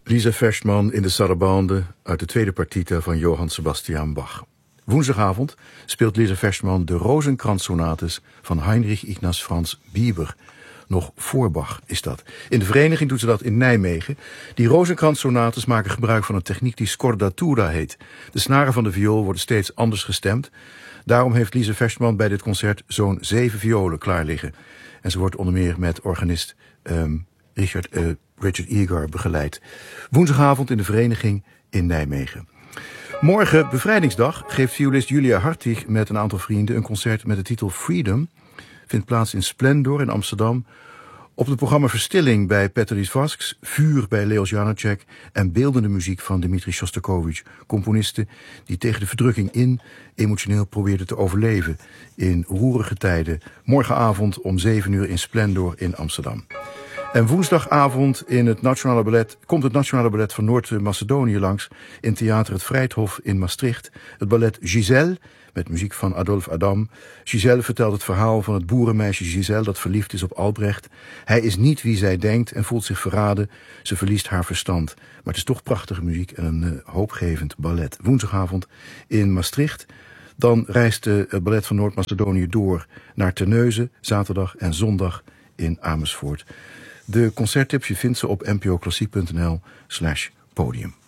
Lisa Feschman in de Sarabande uit de tweede partita van Johann Sebastian Bach. Woensdagavond speelt Lisa Feschman de Rozenkrantz-sonates van Heinrich Ignaz Franz Bieber. Nog voor Bach is dat. In de vereniging doet ze dat in Nijmegen. Die Rozenkrantz-sonates maken gebruik van een techniek die scordatura heet. De snaren van de viool worden steeds anders gestemd. Daarom heeft Lisa Feschman bij dit concert zo'n 7 violen klaar liggen. En ze wordt onder meer met organist Richard Egar begeleid. Woensdagavond in de vereniging in Nijmegen. Morgen, bevrijdingsdag, geeft violist Julia Hartig met een aantal vrienden een concert met de titel Freedom. Vindt plaats in Splendor in Amsterdam. Op het programma Verstilling bij Peteris Vasks, Vuur bij Leos Janacek en beeldende muziek van Dmitri Shostakovich, componisten die tegen de verdrukking in emotioneel probeerden te overleven in roerige tijden. Morgenavond om 7 uur in Splendor in Amsterdam. En woensdagavond komt het Nationale Ballet van Noord-Macedonië langs in Theater het Vrijthof in Maastricht. Het ballet Giselle, met muziek van Adolphe Adam. Giselle vertelt het verhaal van het boerenmeisje Giselle dat verliefd is op Albrecht. Hij is niet wie zij denkt en voelt zich verraden. Ze verliest haar verstand. Maar het is toch prachtige muziek en een hoopgevend ballet. Woensdagavond in Maastricht. Dan reist het ballet van Noord-Macedonië door naar Terneuzen, zaterdag en zondag in Amersfoort. De concerttips, je vindt ze op npoklassiek.nl/podium.